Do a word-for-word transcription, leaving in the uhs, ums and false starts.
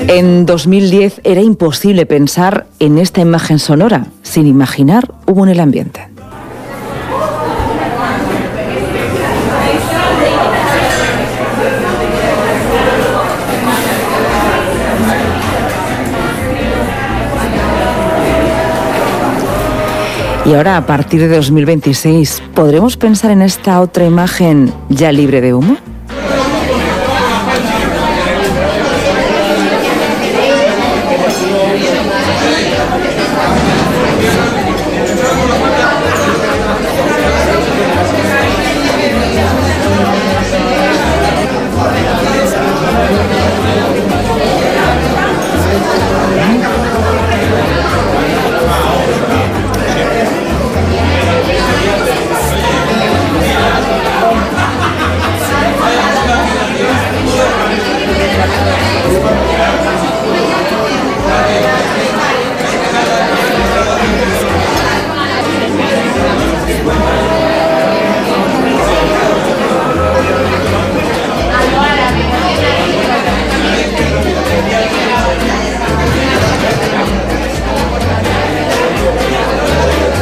En dos mil diez era imposible pensar en esta imagen sonora sin imaginar humo en el ambiente. Y ahora, a partir de dos mil veintiséis, ¿podremos pensar en esta otra imagen ya libre de humo?